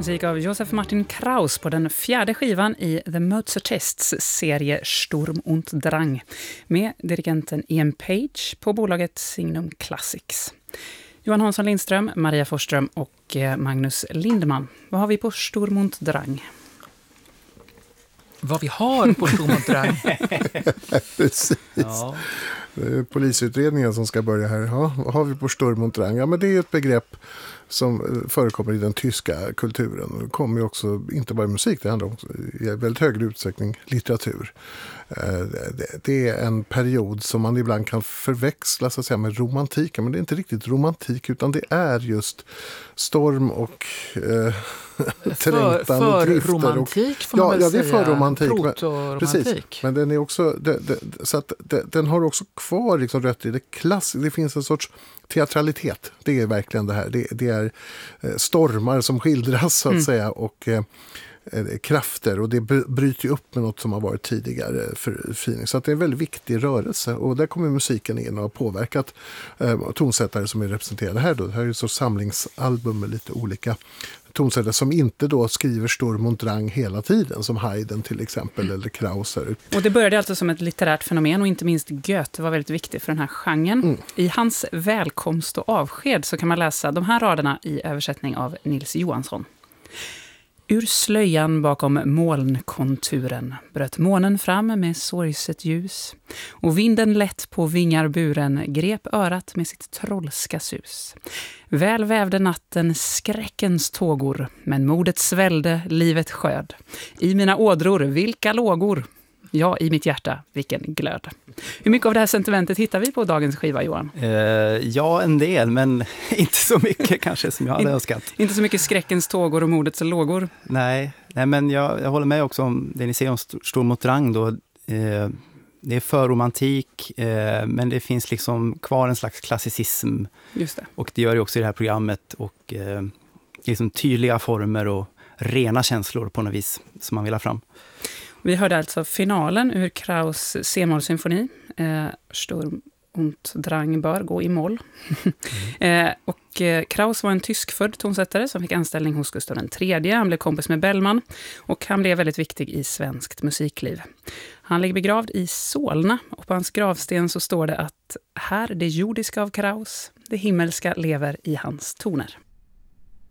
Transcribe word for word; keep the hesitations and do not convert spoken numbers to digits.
Musik av Josef Martin Kraus på den fjärde skivan i The Mozartists serie Sturm und Drang med dirigenten Ian Page på bolaget Signum Classics. Johan Hansson Lindström, Maria Forsström och Magnus Lindman. Vad har vi på Sturm und Drang? Vad vi har på Sturm und Drang? Precis. Ja. Polisutredningen som ska börja här. Ja, vad har vi på Sturm und Drang? Ja, men det är ett begrepp som förekommer i den tyska kulturen. Det kommer ju också inte bara i musik, det handlar också i väldigt hög utsträckning litteratur. Det är en period som man ibland kan förväxla så att säga, med romantiken, men det är inte riktigt romantik utan det är just storm och eh, för, för drifter romantik och, får man ja, väl ja, det är säga. för romantik. Proto-romantik. Precis, men den är också det, det, så att det, den har också kvar liksom rötter i det klass. Det finns en sorts teatralitet. Det är verkligen det här. Det, det är stormar som skildras så att mm. säga och eh, krafter och det bryter ju upp med något som har varit tidigare för fining. Så att det är en väldigt viktig rörelse och där kommer musiken in och har påverkat eh, tonsättare som är representerade här då. Det här är ju så samlingsalbum med lite olika tonsättare som inte då skriver Sturm und Drang hela tiden som Haydn till exempel eller Krauser. Och det började alltså som ett litterärt fenomen och inte minst Goethe var väldigt viktig för den här genren. Mm. I hans välkomst och avsked så kan man läsa de här raderna i översättning av Nils Johansson. Ur slöjan bakom molnkonturen bröt månen fram med sorgset ljus och vinden lätt på vingar buren grep örat med sitt trollska sus. Väl vävde natten skräckens tågor men modet svällde, livet sköd. I mina ådror, vilka lågor! Ja, i mitt hjärta, vilken glöd. Hur mycket av det här sentimentet hittar vi på dagens skiva, Johan? Uh, ja, en del, men inte så mycket kanske som jag hade In, önskat. Inte så mycket skräckens tågor och modets lågor? Nej, nej men jag, jag håller med också om det ni säger om Sturm und Drang då. Uh, det är för romantik, uh, men det finns liksom kvar en slags klassicism. Just det. Och det gör det också i det här programmet. Och uh, liksom tydliga former och rena känslor på något vis som man vill ha fram. Vi hörde alltså finalen ur Kraus C-moll-symfoni. Eh, Sturm und Drang bör gå i moll. mm. eh, och eh, Kraus var en tyskfödd tonsättare som fick anställning hos Gustav den tredje. Han blev kompis med Bellman och han blev väldigt viktig i svenskt musikliv. Han ligger begravd i Solna och på hans gravsten så står det att här det jordiska av Kraus, det himmelska lever i hans toner.